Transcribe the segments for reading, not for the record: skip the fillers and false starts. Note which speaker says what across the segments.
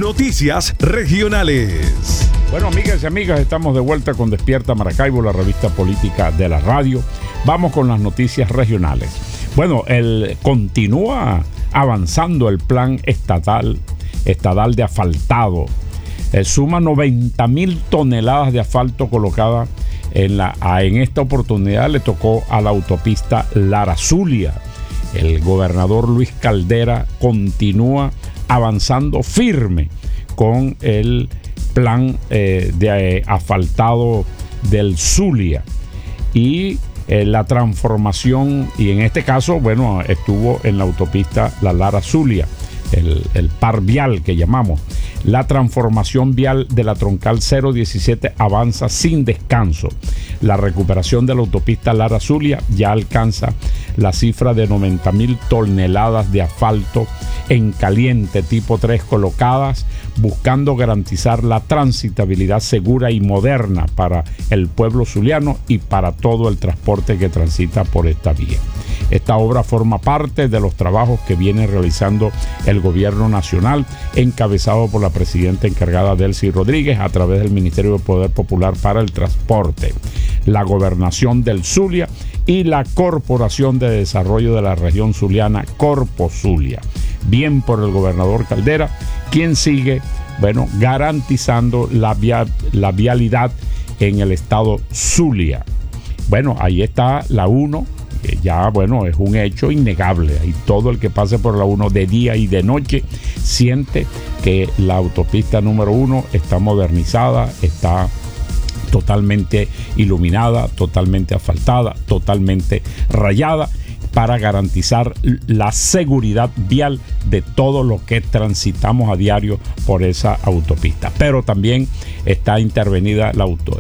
Speaker 1: Noticias regionales.
Speaker 2: Bueno, amigas y amigas, estamos de vuelta con Despierta Maracaibo, la revista política de la radio. Vamos con las noticias regionales. Bueno, continúa avanzando el plan estatal de asfaltado. Suma 90,000 toneladas de asfalto colocada en esta oportunidad. Le tocó a la autopista Lara Zulia. El gobernador Luis Caldera continúa avanzando firme con el plan de asfaltado del Zulia y la transformación, y en este caso, bueno, estuvo en la autopista la Lara Zulia, el par vial que llamamos. La transformación vial de la troncal 017 avanza sin descanso. La recuperación de la autopista Lara Zulia ya alcanza la cifra de 90,000 toneladas de asfalto en caliente tipo 3 colocadas, buscando garantizar la transitabilidad segura y moderna para el pueblo zuliano y para todo el transporte que transita por esta vía. Esta obra forma parte de los trabajos que viene realizando el gobierno nacional, encabezado por la presidenta encargada Delcy Rodríguez a través del Ministerio de Poder Popular para el Transporte, la Gobernación del Zulia y la Corporación de Desarrollo de la Región Zuliana, Corpo Zulia. Bien por el gobernador Caldera, quien sigue, bueno, garantizando la vialidad en el estado Zulia. Bueno, ahí está la 1, que ya, bueno, es un hecho innegable. Ahí todo el que pase por la 1 de día y de noche siente que la autopista número 1 está modernizada, está totalmente iluminada, totalmente asfaltada, totalmente rayada, para garantizar la seguridad vial de todo lo que transitamos a diario por esa autopista. Pero también está intervenida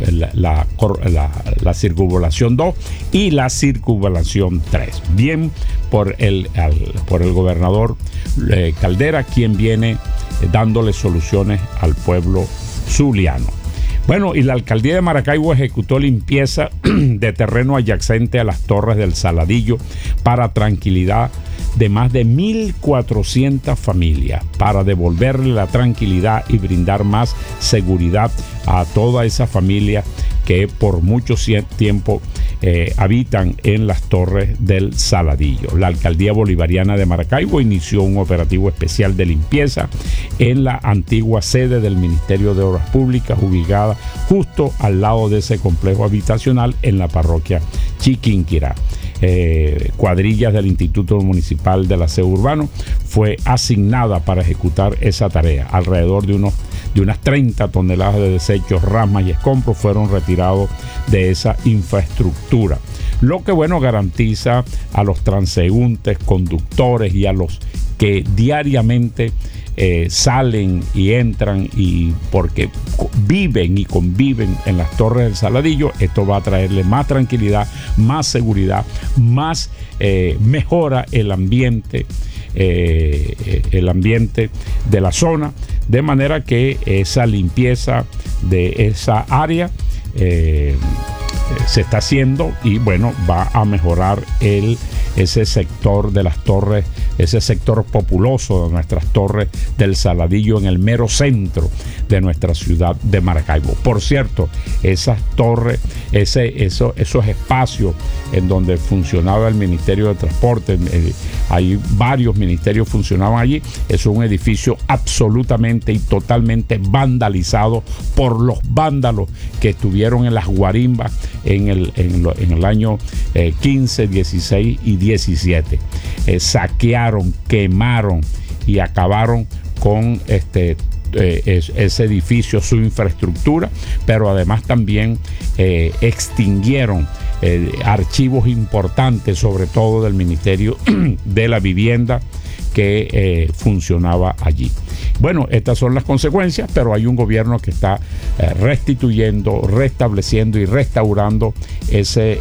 Speaker 2: la circunvalación 2 y la circunvalación 3. Bien por el gobernador Caldera, quien viene dándole soluciones al pueblo zuliano. Bueno, y la alcaldía de Maracaibo ejecutó limpieza de terreno adyacente a las torres del Saladillo para tranquilidad de más de 1,400 familias, para devolverle la tranquilidad y brindar más seguridad a toda esa familia que por mucho tiempo habitan en las torres del Saladillo. La alcaldía bolivariana de Maracaibo inició un operativo especial de limpieza en la antigua sede del Ministerio de Obras Públicas, ubicada justo al lado de ese complejo habitacional en la parroquia Chiquinquirá. Cuadrillas del Instituto Municipal del Aseo Urbano fue asignada para ejecutar esa tarea. Alrededor de unas 30 toneladas de desechos, ramas y escombros fueron retirados de esa infraestructura, lo que, bueno, garantiza a los transeúntes, conductores y a los que diariamente salen y entran y porque viven y conviven en las torres del Saladillo. Esto va a traerle más tranquilidad, más seguridad, más mejora el ambiente de la zona, de manera que esa limpieza de esa área se está haciendo y, bueno, va a mejorar ese sector de las torres, ese sector populoso de nuestras torres del Saladillo en el mero centro de nuestra ciudad de Maracaibo. Por cierto, esas torres, esos espacios en donde funcionaba el Ministerio de Transporte, hay varios ministerios funcionaban allí. Es un edificio absolutamente y totalmente vandalizado por los vándalos que estuvieron en las guarimbas en el año 15, 16 y 17. Saquearon, quemaron y acabaron con ese edificio, su infraestructura, pero además también extinguieron archivos importantes, sobre todo del Ministerio de la Vivienda que funcionaba allí. Bueno, estas son las consecuencias, pero hay un gobierno que está restituyendo, restableciendo y restaurando ese